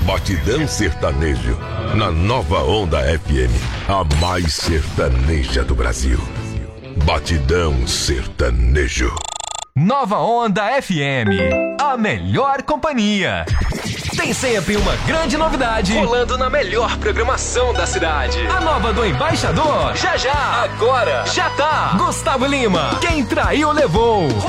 Batidão Sertanejo, na Nova Onda FM, a mais sertaneja do Brasil. Batidão Sertanejo. Nova Onda FM, a melhor companhia. Tem sempre uma grande novidade rolando na melhor programação da cidade. A nova do Embaixador, já já, agora, já tá. Gustavo Lima, quem traiu levou.